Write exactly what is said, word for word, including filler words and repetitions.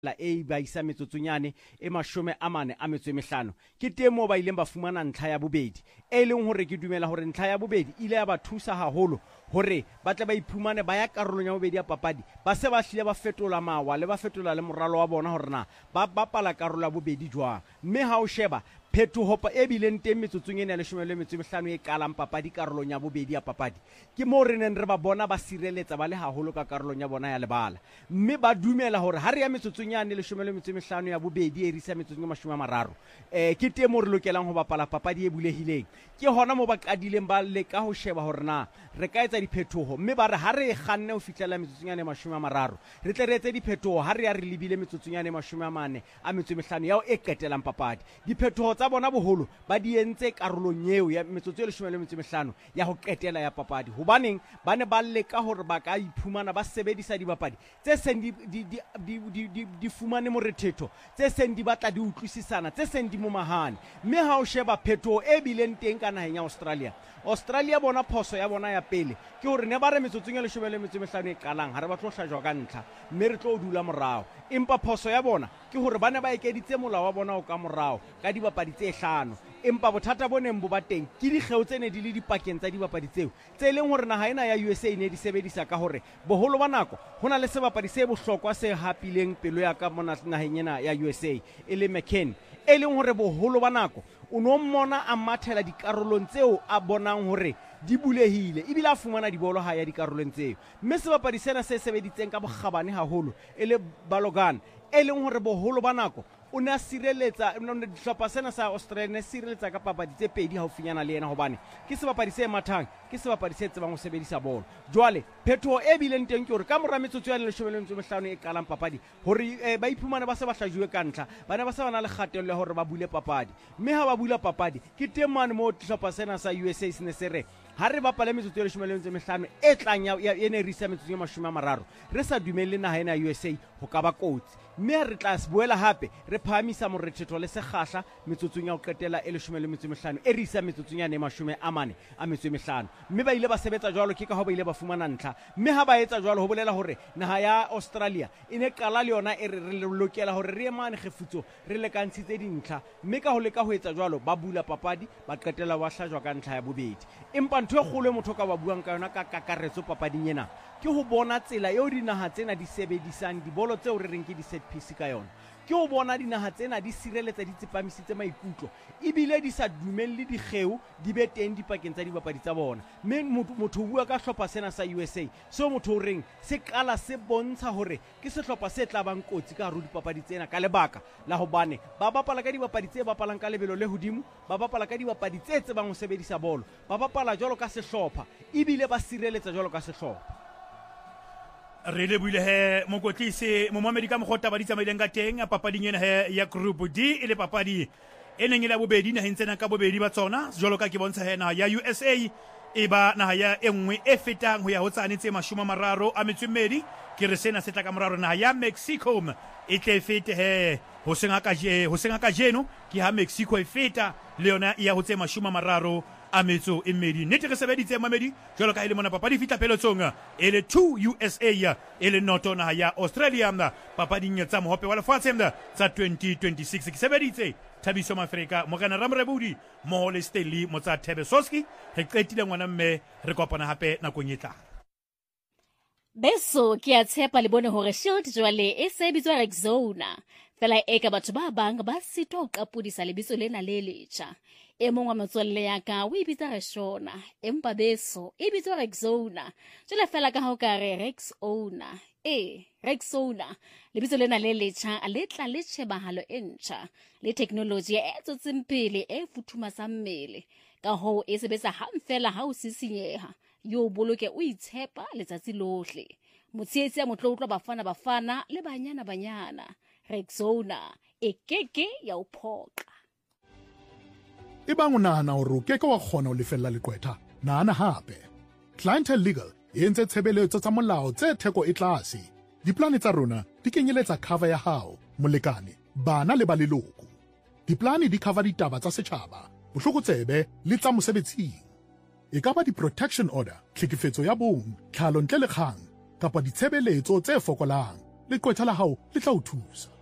la e ba isa metsotsonyane e mashome a mane a metso e mehlano ke teng mo ba ileng ba fumana ntlha ya bobedi e leng hore ke dumela hore ntlha ya bobedi ile ya ba thusa haholo hore ba tle ba iphumane ba ya karolong ya bobedi ya papadi ba se ba hlile ba fetola mawa le ba fetola le moralo wa bona hore na ba bapala karolo ya bobedi jwang mme ha o sheba phetoho e bileng teng metsotsong ena le leshome le metso e mehlano e kalang papadi karolong ya bobedi ya papadi ke mo re neng re ba bona ba sireletsa ba le haholo ka karolong ya bona ya lebala mme ba dumela hore ha re ya metsotsong ena le leshome le metso e mehlano ya bobedi e risa metsotsong e mashome a mararo eh ke teng mo re lokelang ho bapala papadi e bulehileng ke hona mo ba qadileng ba leka ho sheba hore na re ka etsa diphetoho mme ba re ha re kganne ho fihlela metsotsong ena e mashome a mararo re tle re etse diphetoho ha re ya re lebile metsotsong ena e mashome a mane a metso e mehlano ya o e qetelang papadi diphetoho tsa bona boholo ba di entse karolong eo ya metsotso e leshome le metso e mehlano ya ho qetela ya papadi hobaneng ba ne ba leka hore ba ka iphumana ba sebedisa dibapadi tse seng di di di di di di fumane morethetho tse seng di batla di utlwisisana tse seng di momahane mme ha o sheba phetoho e bileng teng ka naheng ya Australia Australia bona phoso ya bona ya pele ke hore ne ba re metsotsong e leshome le metso e mehlano e qalang ha re ba tlo hlajwa ka ntlha mme re tlo dula morao empa phoso ya bona ke hore ba ne ba ekeditse molao wa bona o ka morao ka dibapadi tse hlano empa bothata boneng bo ba teng ke dikgeo tse ne di le dipakeng tsa dibapadi tseo tse leng hore naha ena ya U S A ne di sebedisa ka hore boholo ba nako hona le sebapadi se bohlokwa se hapileng pelo ya ka mona naheng ena ya U S A e le McKennie e leng hore boholo ba nako o no mmona a mathela dikarolong tseo a bonang hore di bulehile ebile a fumana dibolo ha ya dikarolong tseo mme sebapadi sena se sebeditseng ka bokgabane haholo e le Balogun e leng hore boholo ba nako o ne a sireletsa dihlopha sena sa Australia ne sireletsa ka papadi tse pedi haufinyana le yena hobane ke sebapadi se mathang ke sebapadi se tsebang ho sebedisa bolo jwale phethoho e bileng teng ke hore ka mora metsotso ya leshome le metso e mehlano e qalang papadi hore ba iphumana ba se ba hlajuwe ka ntlha bana ba se ba na le kgatello ya hore ba bule papadi mme ha ba bula papadi ke teng mane mo dihlopha sena sa U S A se ne se re ha re bapala metsotso ya leshome le metso e mehlano e tlang ya ene risa metsotso e mashome a mararo re sa dumelle naha ena ya U S A ho ka ba kotsi mme re tla se boela hape re phahamisa morethetho le sekgahla metsotsong ya ho qetela e leshome le metso e mehlano e risa metsotsong ya ne mashome a mane a metso e mehlano mme ba ile ba sebetsa jwalo ke ka ho ba ile ba fumana ntlha mme ha ba etsa jwalo ho bolela hore naha ya Australia e ne qala le yona e re lokela hore re emane khefutso re lekantshitse dintlha mme ka ho leka ho etsa jwalo ba bula papadi ba qetela wa hlajwa ka ntlha ya bobedi empa ntho e kgolo e motho ka ba buang ka yona ka kakaretso papading ena ke ho bona tsela eo dinaha tsena di sebedisang dibolo tseo re reng ke di set piece ka yona ke ho bona dinaha tsena di sireletsa di tsepamisitse maikutlo ebile di sa dumelle dikgeu di be teng dipakeng tsa dibapadi tsa bona mme motho bua ka hlopha sena sa U S A so motho o reng se qala se bontsha hore ke sehlopha se tla bang kotsi ka haro dipapadi tsena ka lebaka la hobane ba bapala ka dibapadi tse bapalang ka lebelo le hodimo ba bapala ka dibapadi tse tsebang ho sebedisa bolo ba bapala jwalo ka sehlopha ebile ba sireletsa jwalo ka sehlopha re le buile he mokotlisi momamedi ka mogota ba di tsamaileng ka teng papading ena he ya group D e le papadi e neng e le bobedi naheng tsena ka bobedi ba tsona jwalo ka ke bontsha he naha ya U S A e ba naha ya e nngwe e fetang ho ya ho tsane tse mashome a mararo a metso e mmedi ke re sena se tla ka moraro naha ya Mexico e tle fete he ho senga ka je ho senga ka jeno ke ha Mexico e feta le yona ya ho tse mashome a mararo a metso e mmedi nete re sebeditse mamedi jwalo ka ile mona papadi fitla peletsong e le two U S A e le noto naha ya Australia papading tsa mohope wa lefatshe tsa twenty twenty-six ke sebeditse Thabiso Mafrika Mogana Ramrebudi mo le Stanley motsa Thebesoski re qetile ngwana mme re kopana hape nakong e tlang beso ke a tshepa le bone hore Shield jwale e se bitswa Rexona fela e ka batho ba bang ba sito ka pudisa lebitso lena le letjha e mong wa motswalle ya ka o ibitsa Rexona empa beso e bitswa Rexona jwale fela ka ho ka re Rexona e Rexona lebitso lena le letjha a le tla le tshebahalo e ntjha le technology e tsotseng pele e futhumasang mmele ka ho e sebetsa hang fela ha o sisinyeha yo boloke o itshepa letsatsi lohle motsietsi ya motlo utlwa bafana bafana le banyana banyana Rexona e keke ya uphoqa Ebang o nahana hore o keke wa kgona ho lefella leqwetha nahana hape Clientele Legal e entse tshebeletso tsa molao tse theko e tlase diplane tsa rona di kenyeletsa cover ya hao molekane bana le ba leloko diplane di cover ditaba tsa setjhaba bohlokotsebe le tsa mosebetsing e ka ba di-protection order tlhekefetso ya bong tlhalo ntle le kgang kapa ditshebeletso tse fokolang leqwetha la hao le tla o thusa.